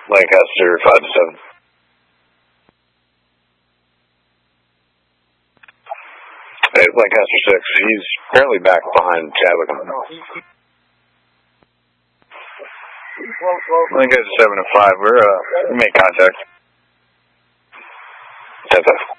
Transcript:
Lancaster 5-7. Hey, Lancaster 6. He's apparently back behind Chadwick. Lancaster 7 and 5. We made contact. 10-5.